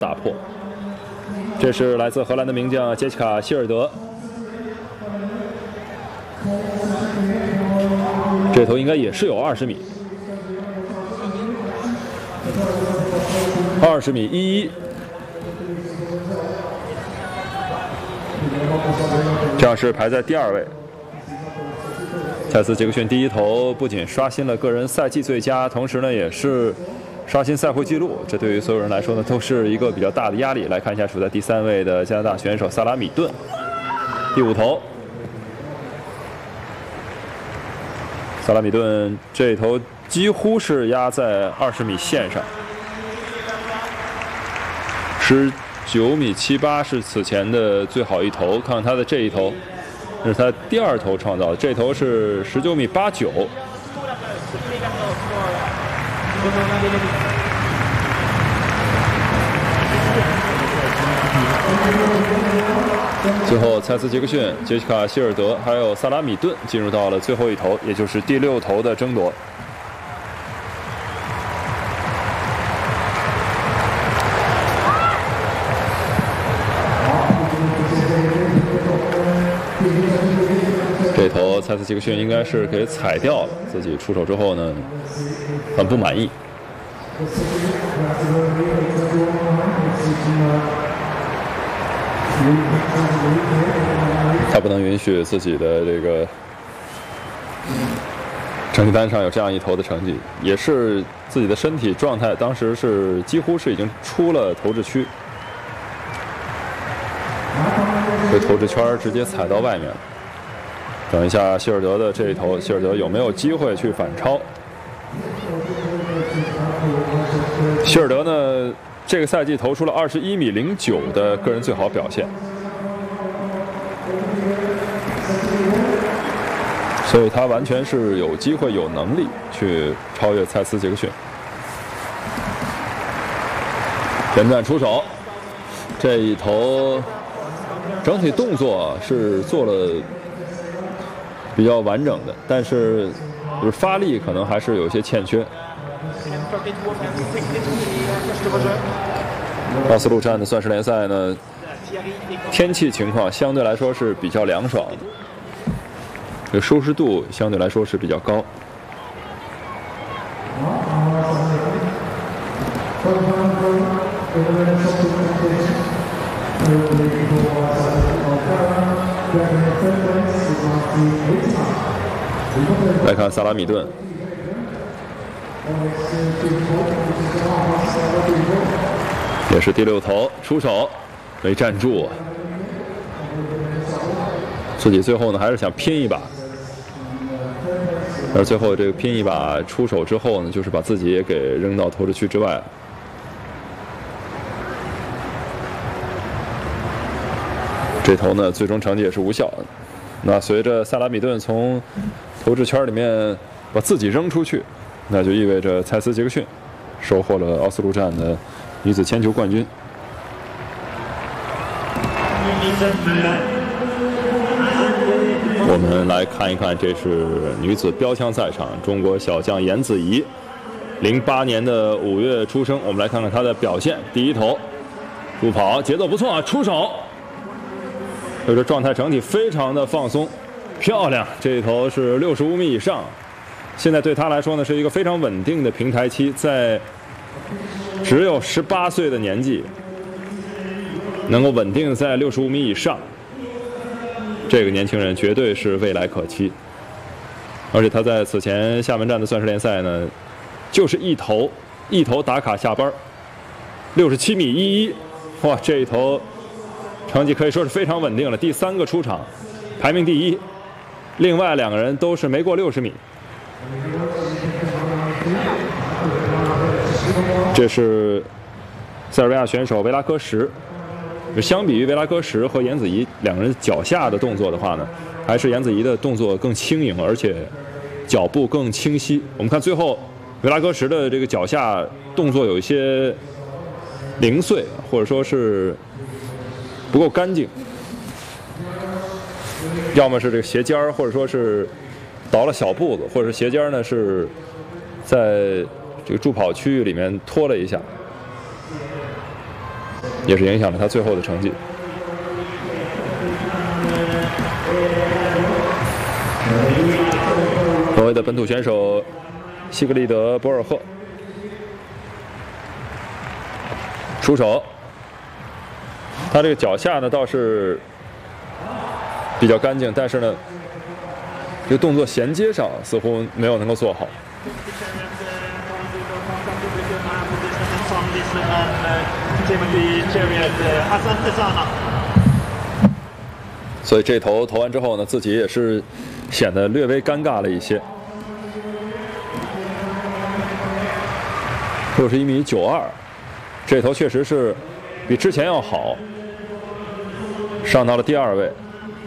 打破。这是来自荷兰的名将杰西卡·希尔德，这头应该也是有20米，20米11。这样是排在第2位。蔡斯·杰克逊第一头不仅刷新了个人赛季最佳，同时呢也是刷新赛会纪录，这对于所有人来说呢都是一个比较大的压力。来看一下处在第3位的加拿大选手萨拉米顿，第5头。萨拉米顿这头几乎是压在20米线上，19米78是此前的最好一头。看看他的这一头，这是他第2头创造的，这头是19米89。最后，蔡斯·杰克逊、杰西卡·希尔德还有萨拉米顿进入到了最后一头，也就是第6头的争夺。这头蔡斯·杰克逊应该是给踩掉了，自己出手之后呢，很不满意。他不能允许自己的这个成绩单上有这样一头的成绩，也是自己的身体状态，当时是几乎是已经出了投掷区，这投掷圈直接踩到外面了。等一下希尔德的这一头，希尔德有没有机会去反超？希尔德呢，这个赛季投出了21米09的个人最好表现，所以他完全是有机会、有能力去超越蔡斯·杰克逊。前段出手，这一头整体动作是做了比较完整的，但是就是发力可能还是有些欠缺。奥斯陆站的钻石联赛呢，天气情况相对来说是比较凉爽的，这个舒适度相对来说是比较高。来看萨拉米顿，也是第6头出手，没站住，自己最后呢还是想拼一把，而最后这个拼一把出手之后呢，就是把自己也给扔到投掷区之外了。这头呢最终成绩也是无效的。那随着萨拉米顿从投掷圈里面把自己扔出去，那就意味着蔡斯·杰克逊收获了奥斯陆站的女子铅球冠军。我们来看一看，这是女子标枪赛场，中国小将颜子怡，08年的5月出生。我们来看看她的表现。第一头助跑节奏不错，出手，这个状态整体非常的放松，漂亮。这一头是65米以上，现在对她来说呢是一个非常稳定的平台期，在只有18岁的年纪，能够稳定在65米以上，这个年轻人绝对是未来可期。而且他在此前厦门站的钻石联赛呢，就是一头打卡下班，67米11，哇，这一头成绩可以说是非常稳定了，第3个出场，排名第1，另外2个人都是没过60米。这是塞尔维亚选手维拉科什。相比于维拉科什和颜子怡2个人脚下的动作的话呢，还是颜子怡的动作更轻盈，而且脚步更清晰。我们看最后维拉科什的这个脚下动作有一些零碎，或者说是不够干净，要么是这个鞋尖儿，或者说是倒了小步子，或者是鞋尖呢是在这个助跑区域里面拖了一下。 也是影响了他最后的成绩。挪威的本土选手西格利德·博尔赫出手，他这个脚下呢倒是比较干净，但是呢，这个动作衔接上似乎没有能够做好。所以这头投完之后呢，自己也是显得略微尴尬了一些。61.92米，这头确实是比之前要好，上到了第2位。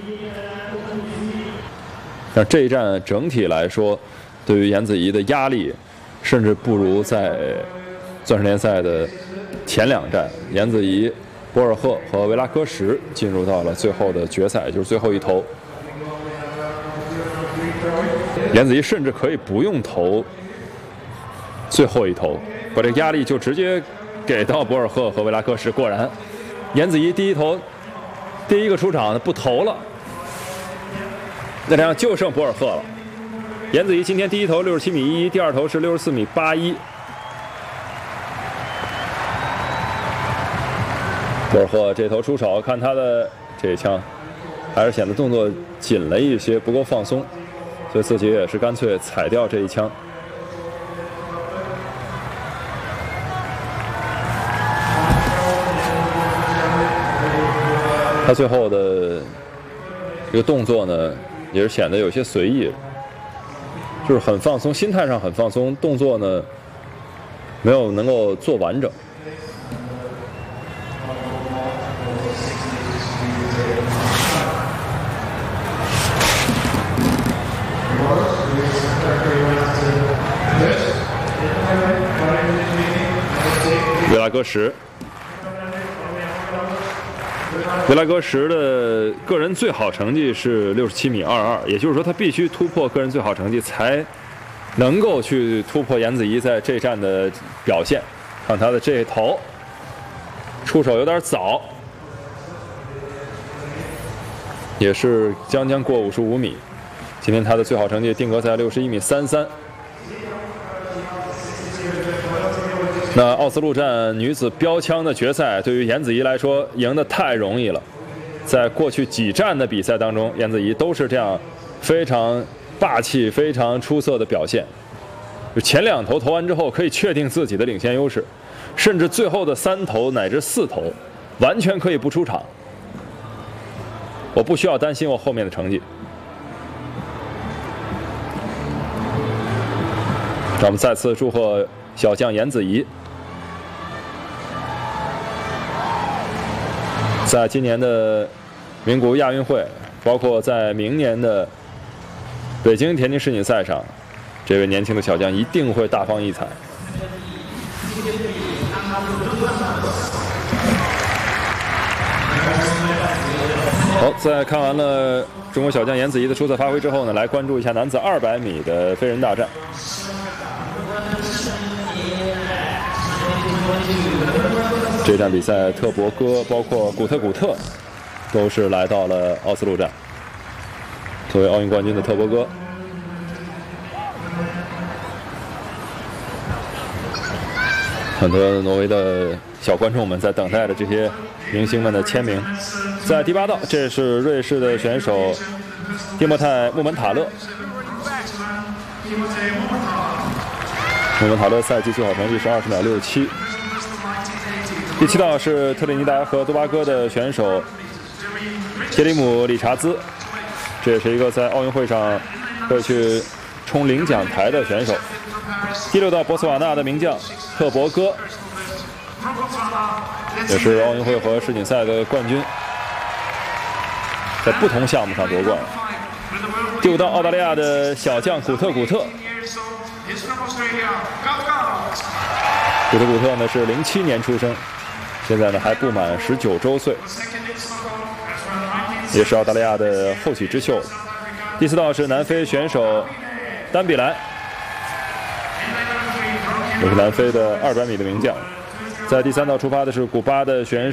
但这一战整体来说，对于颜子怡的压力，甚至不如在钻石联赛的前2战，颜子怡、博尔赫和维拉科什进入到了最后的决赛，就是最后一投。颜子怡甚至可以不用投最后一投，把这个压力就直接给到博尔赫和维拉科什。果然，颜子怡第一投第一个出场的不投了，那这样就剩博尔赫了。颜子怡今天第一投67.11米，第2投是64.81米。博尔赫这头出手，看他的这一枪，还是显得动作紧了一些，不够放松，所以自己也是干脆踩掉这一枪。他最后的这个动作呢，也是显得有些随意，就是很放松，心态上很放松，动作呢没有能够做完整。维拉戈什，维拉戈什的个人最好成绩是67.22米，也就是说他必须突破个人最好成绩，才能够去突破颜子怡在这站的表现。看他的这一投，出手有点早，也是将将过55米。今天他的最好成绩定格在61.33米。那奥斯陆站女子标枪的决赛，对于颜子怡来说赢得太容易了。在过去几站的比赛当中，颜子怡都是这样非常霸气、非常出色的表现。前2投投完之后，可以确定自己的领先优势，甚至最后的3投乃至4投，完全可以不出场。我不需要担心我后面的成绩。让我们再次祝贺小将颜子怡。在今年的名古屋亚运会，包括在明年的北京田径世锦赛上，这位年轻的小将一定会大放异彩。好，在看完了中国小将颜子怡的出色发挥之后呢，来关注一下男子200米的飞人大战。这站比赛，特博戈包括古特都是来到了奥斯陆站。作为奥运冠军的特博戈，很多挪威的小观众们在等待着这些明星们的签名。在第8道，这是瑞士的选手蒂莫泰·穆门塔勒。穆门塔勒赛季最好成绩是20.67秒。第7道是特立尼达和多巴哥的选手杰里姆·理查兹，这也是一个在奥运会上会去冲领奖台的选手。第6道博茨瓦纳的名将特博戈，也是奥运会和世锦赛的冠军，在不同项目上夺冠。第5道澳大利亚的小将古特，古特呢是07年出生，现在呢还不满19周岁，也是澳大利亚的后起之秀。第4道是南非选手丹比兰，也是南非的200米的名将。 在第3道出发的是古巴的选